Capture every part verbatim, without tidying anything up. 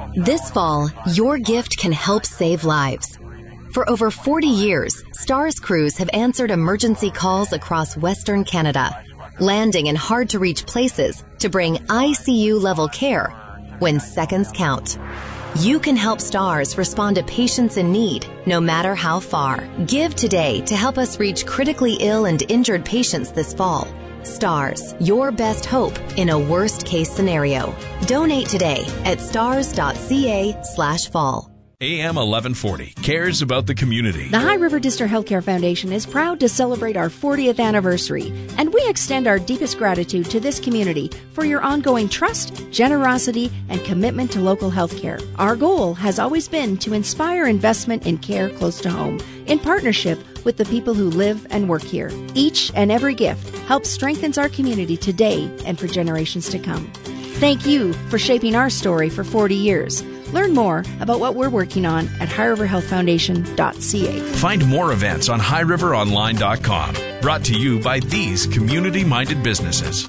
This fall, your gift can help save lives. For over forty years, STARS crews have answered emergency calls across Western Canada, landing in hard-to-reach places to bring I C U-level care when seconds count. You can help STARS respond to patients in need, no matter how far. Give today to help us reach critically ill and injured patients this fall. STARS, your best hope in a worst-case scenario. Donate today at stars.ca slash fall. A M eleven forty cares about the community. The High River District Healthcare Foundation is proud to celebrate our fortieth anniversary, and we extend our deepest gratitude to this community for your ongoing trust, generosity, and commitment to local healthcare. Our goal has always been to inspire investment in care close to home, in partnership with the people who live and work here. Each and every gift helps strengthen our community today and for generations to come. Thank you for shaping our story for forty years. Learn more about what we're working on at high river health foundation dot c a. Find more events on high river online dot com. Brought to you by these community-minded businesses.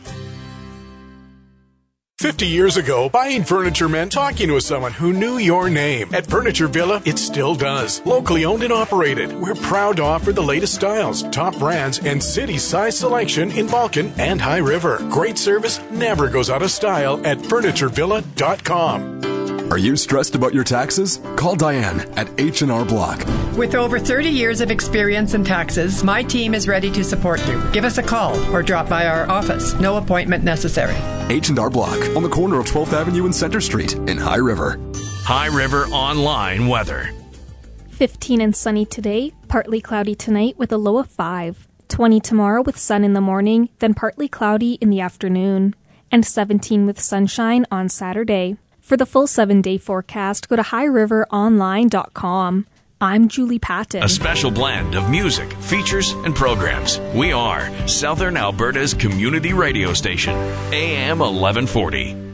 Fifty years ago, buying furniture meant talking with someone who knew your name. At Furniture Villa, it still does. Locally owned and operated, we're proud to offer the latest styles, top brands, and city-size selection in Vulcan and High River. Great service never goes out of style at furniture villa dot com. Are you stressed about your taxes? Call Diane at H and R Block. With over thirty years of experience in taxes, my team is ready to support you. Give us a call or drop by our office. No appointment necessary. H and R Block on the corner of twelfth Avenue and Center Street in High River. High River Online weather. fifteen and sunny today, partly cloudy tonight with a low of five. twenty tomorrow with sun in the morning, then partly cloudy in the afternoon. And seventeen with sunshine on Saturday. For the full seven-day forecast, go to high river online dot com. I'm Julie Patton. A special blend of music, features, and programs. We are Southern Alberta's community radio station, A M eleven forty.